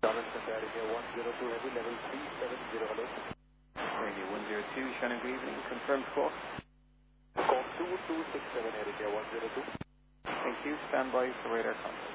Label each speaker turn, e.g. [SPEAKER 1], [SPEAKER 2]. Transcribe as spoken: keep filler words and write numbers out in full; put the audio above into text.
[SPEAKER 1] Dallas Center area one zero two heavy, level three seven zero, hello.
[SPEAKER 2] Radio one zero two, Shannon good evening, confirmed call.
[SPEAKER 1] Call two two six seven area one zero two.
[SPEAKER 2] Thank you, stand by for radar contact.